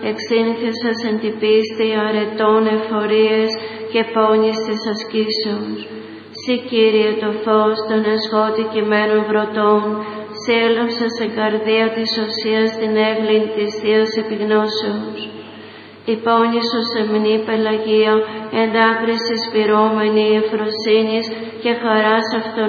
εξήνθησας εν την πίστη αρετών εφορίες και πόνης της ασκήσεως. Συ, Κύριε, το φως των εσχότικημένων βρωτών, Συ έλαψας εν καρδία της οσίας την έγκλην της Θείας επιγνώσεως. Η πόνη σου σεμνή Πελαγία, εν δάκρυς εισπυρώμενη ευφροσύνης και χαράς αυτονομίας